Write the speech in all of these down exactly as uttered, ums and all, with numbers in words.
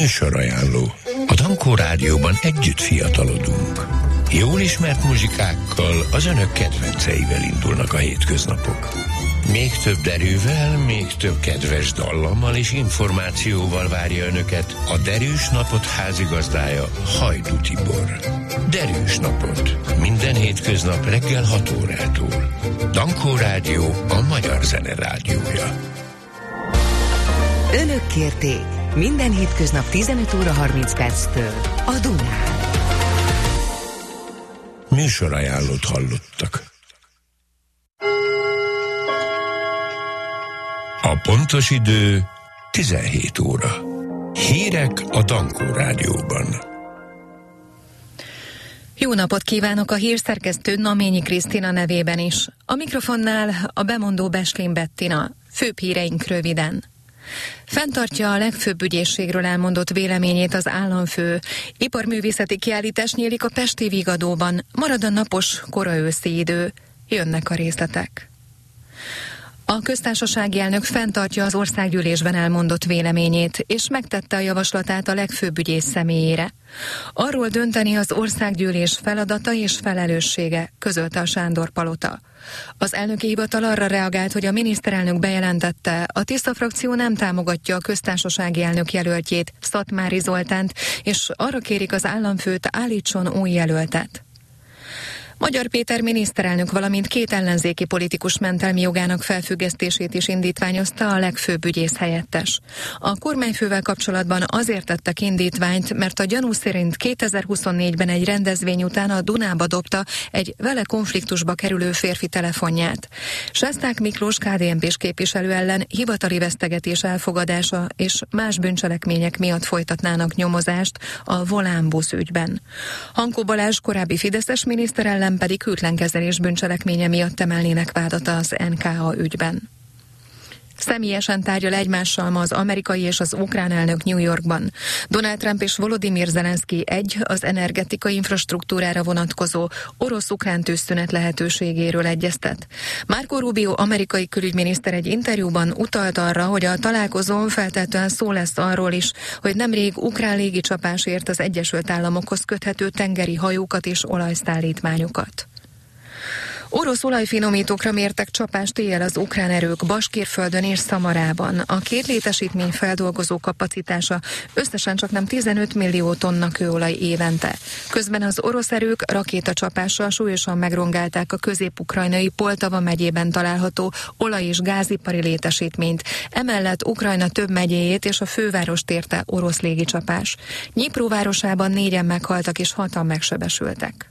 Műsorajánló. A Dankó Rádióban együtt fiatalodunk. Jól ismert muzsikákkal, az önök kedvenceivel indulnak a hétköznapok. Még több derűvel, még több kedves dallammal és információval várja önöket a Derűs Napot házigazdája, Hajdú Tibor. Derűs Napot. Minden hétköznap reggel hat órától. Dankó Rádió, a magyar zene rádiója. Önök kérték. Minden hétköznap tizenöt óra harminc perctől a Dunán. Műsorajánlót hallottak. A pontos idő tizenhét óra. Hírek a Dankó Rádióban. Jó napot kívánok a hírszerkesztő Naményi Krisztina nevében is. A mikrofonnál a bemondó Beslin Bettina. Főbb híreink röviden. Fenntartja a legfőbb ügyészségről elmondott véleményét az államfő. Iparművészeti kiállítás nyílik a pesti Vigadóban. Marad a napos, kora őszi idő. Jönnek a részletek. A köztársasági elnök fenntartja az országgyűlésben elmondott véleményét, és megtette a javaslatát a legfőbb ügyész személyére. Arról dönteni az országgyűlés feladata és felelőssége, közölte a Sándor Palota. Az elnöki hivatal arra reagált, hogy a miniszterelnök bejelentette, a Tisza frakció nem támogatja a köztársasági elnök jelöltjét, Szatmári Zoltánt, és arra kérik az államfőt, állítson új jelöltet. Magyar Péter miniszterelnök, valamint két ellenzéki politikus mentelmi jogának felfüggesztését is indítványozta a legfőbb ügyész helyettes. A kormányfővel kapcsolatban azért tettek indítványt, mert a gyanú szerint kétezer-huszonnégyben egy rendezvény után a Dunába dobta egy vele konfliktusba kerülő férfi telefonját. Sesták Miklós ká dé en pés képviselő ellen hivatali vesztegetés elfogadása és más bűncselekmények miatt folytatnának nyomozást a Volánbusz ügyben. Hankó Balázs korábbi fideszes miniszter ellen pedig hűtlenkezelés bűncselekménye miatt emelnének vádat az en ká á ügyben. Személyesen tárgyal egymással ma az amerikai és az ukrán elnök New Yorkban. Donald Trump és Volodymyr Zelenszky egy az energetikai infrastruktúrára vonatkozó orosz-ukrán tűzszünet lehetőségéről egyeztet. Marco Rubio amerikai külügyminiszter egy interjúban utalt arra, hogy a találkozón feltétlenül szó lesz arról is, hogy nemrég ukrán légicsapás ért az Egyesült Államokhoz köthető tengeri hajókat és olajszállítmányokat. Orosz olajfinomítókra mértek csapást éjjel az ukrán erők Baskirföldön és Szamarában. A két létesítmény feldolgozó kapacitása összesen csaknem tizenöt millió tonna kőolaj évente. Közben az orosz erők rakétacsapással súlyosan megrongálták a közép-ukrajnai Poltava megyében található olaj- és gázipari létesítményt. Emellett Ukrajna több megyéjét és a fővárost érte orosz légicsapás. Dnyipró városában négyen meghaltak és hatan megsebesültek.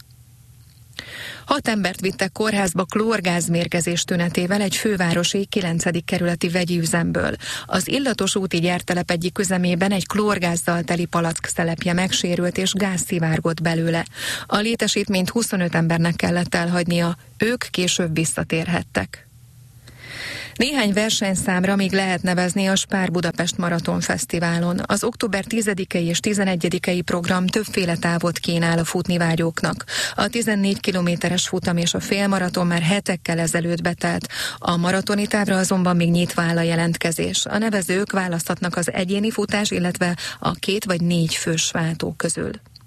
Hat embert vittek kórházba klórgázmérgezés tünetével egy fővárosi kilencedik kerületi vegyi üzemből. Az illatos úti gyártelep egyik üzemében egy klórgázzal teli palack szelepje megsérült és gáz szivárgott belőle. A létesítményt huszonöt embernek kellett elhagynia, ők később visszatérhettek. Néhány versenyszámra még lehet nevezni a Spár Budapest Maraton Fesztiválon. Az október tizedikei és tizenegyedikei program többféle távot kínál a futnivágyóknak. A tizennégy kilométeres futam és a félmaraton már hetekkel ezelőtt betelt. A maratoni távra azonban még nyitva áll a jelentkezés. A nevezők választhatnak az egyéni futás, illetve a két vagy négy fős váltó közül.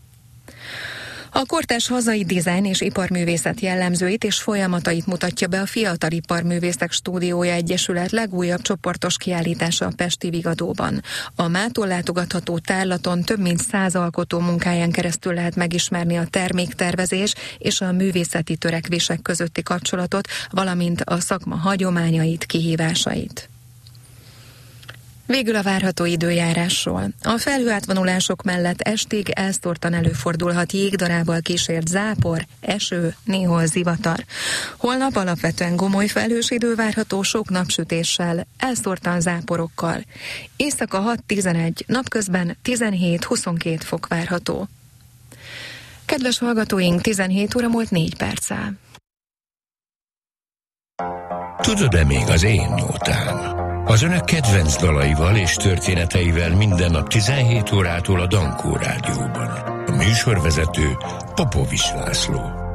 A kortárs hazai dizájn és iparművészet jellemzőit és folyamatait mutatja be a Fiatal Iparművészek Stúdiója Egyesület legújabb csoportos kiállítása a pesti Vigadóban. A mától látogatható tárlaton több mint száz alkotó munkáján keresztül lehet megismerni a terméktervezés és a művészeti törekvések közötti kapcsolatot, valamint a szakma hagyományait, kihívásait. Végül a várható időjárásról. A felhőátvonulások mellett estig elszórtan előfordulhat jégdarával kísért zápor, eső, néhol zivatar. Holnap alapvetően gomoly felhős idő várható sok napsütéssel, elszórtan záporokkal. Éjszaka hat-tizenegy, napközben tizenhét-huszonkét fok várható. Kedves hallgatóink, tizenhét óra múlt négy perccel. Tudod-e még az én nótám? Az önök kedvenc dalaival és történeteivel minden nap tizenhét órától a Dankó Rádióban. A műsorvezető Popovics László.